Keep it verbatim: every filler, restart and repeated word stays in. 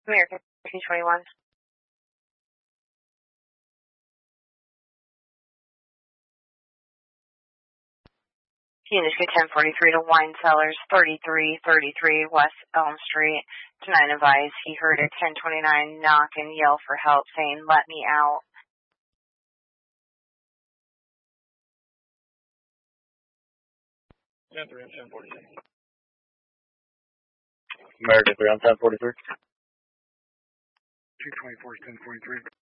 American T twenty-one. Unisca ten forty-three to Wine Cellars, thirty-three thirty-three West Elm Street. Tonight advised he heard a ten twenty-nine knock and yell for help saying, "Let me out." ten three on ten forty-three. American three on ten forty-three. two twenty-four is ten forty-three.